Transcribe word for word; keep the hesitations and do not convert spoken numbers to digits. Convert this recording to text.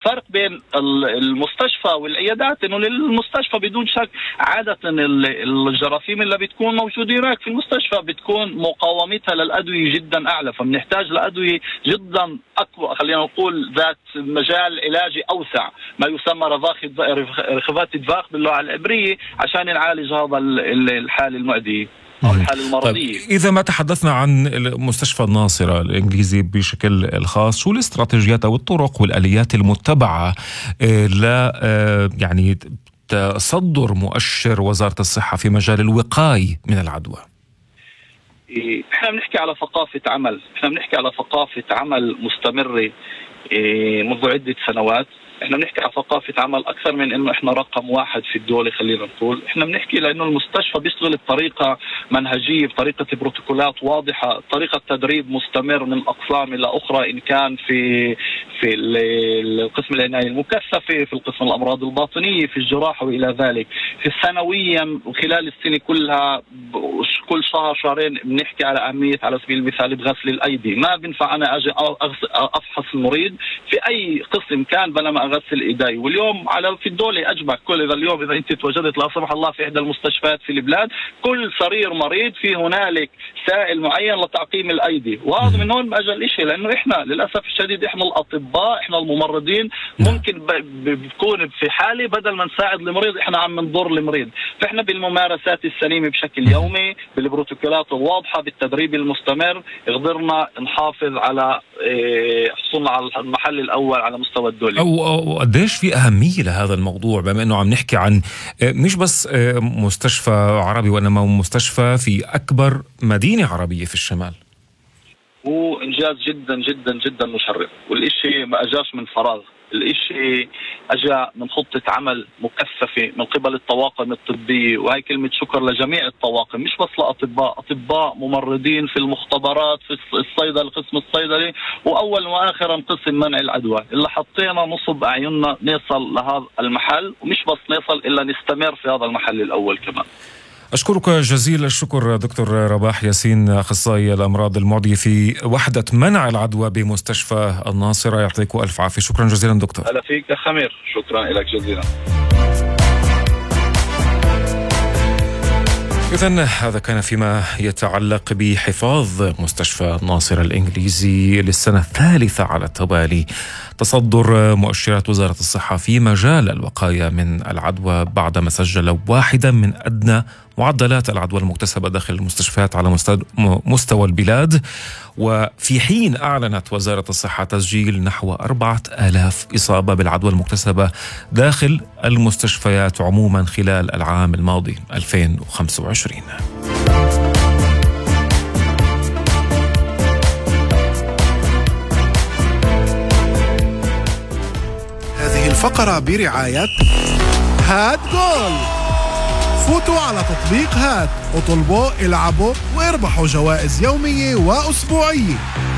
الفرق بين المستشفى والعيادات انه للمستشفى بدون شك عادة الجراثيم اللي بتكون موجودة هناك في المستشفى بتكون مقاومتها للأدوية جدا أعلى، فبنحتاج لأدوية جدا أكبر، خلينا نقول ذات مجال علاجي أوسع، ما يسمى رخفات الدفاق باللغة العبرية، عشان نعالج هذا الحالة المعدية أو الحالة المرضية. طيب إذا ما تحدثنا عن مستشفى الناصرة الإنجليزي بشكل الخاص، شو الاستراتيجيات أو الطرق والآليات المتبعة ل يعني تصدر مؤشر وزارة الصحة في مجال الوقاية من العدوى؟ احنا بنحكي على ثقافة عمل، احنا بنحكي على ثقافة عمل مستمرة منذ عدة سنوات. احنا بنحكي على ثقافة عمل أكثر من إنه احنا رقم واحد في الدولة، خلينا نقول احنا بنحكي لأنه المستشفى بيشتغل بطريقة منهجية، بطريقة بروتوكولات واضحة، طريقة تدريب مستمر من أقسام إلى أخرى، إن كان في في القسم العناية المكثفة، في القسم الأمراض الباطنية، في الجراحة وإلى ذلك. في سنويا وخلال السنة كلها كل شهر شهرين بنحكي على أهمية، على سبيل المثال بغسل الأيدي. ما بنفع أنا أجي أفحص المريض في أي قسم كان بلا ما أغسل إيدي. واليوم على في الدولة أجمع كل إذا اليوم إذا أنت تواجدت لا سمح الله في إحدى المستشفيات في البلاد، كل سرير مريض في هنالك سائل معين لتعقيم الأيدي. وهذا من هون ما أجى الإشي، لأنه إحنا للأسف الشديد إحنا الأطباء، إحنا الممرضين ممكن بتكون في حالة بدل ما نساعد المريض إحنا عم نضر المريض. فإحنا بالممارسات السليمة بشكل يومي، بالبروتوكولات الواضحة، بالتدريب المستمر، قدرنا نحافظ على حصولنا على المحل الأول على مستوى الدولة. وقديش في أهمية لهذا الموضوع، بما أنه عم نحكي عن مش بس مستشفى عربي وإنما مستشفى في أكبر مدينة عربية في الشمال؟ هو إنجاز جدا جدا جدا مشرف، والإشي ما أجاش من فراغ، الإشي أجا من خطة عمل مكثفة من قبل الطواقم الطبية. وهي كلمة شكر لجميع الطواقم، مش بس لأطباء، أطباء ممرضين في المختبرات، في الصيدلة، قسم الصيدلي، وأول وآخرا قسم منع العدوى، اللي حطينا نصب أعيننا نصل لهذا المحل، ومش بس نصل إلا نستمر في هذا المحل الأول كمان. أشكرك جزيل الشكر دكتور رباح ياسين، أخصائي الأمراض المعدية في وحدة منع العدوى بمستشفى الناصرة. يعطيك ألف عافية. شكرا جزيلا دكتور. هلا فيك يا خمير، شكرا لك جزيلا. إذن هذا كان فيما يتعلق بحفاظ مستشفى الناصرة الإنجليزي للسنة الثالثة على التوالي تصدر مؤشرات وزارة الصحة في مجال الوقاية من العدوى، بعدما سجل واحدة من أدنى معدلات العدوى المكتسبة داخل المستشفيات على مستوى البلاد. وفي حين أعلنت وزارة الصحة تسجيل نحو أربعة آلاف إصابة بالعدوى المكتسبة داخل المستشفيات عموما خلال العام الماضي ألفين وخمسة وعشرين. هذه الفقرة برعاية هات جول. فوتوا على تطبيق هات، اطلبوا، العبوا واربحوا جوائز يومية وأسبوعية.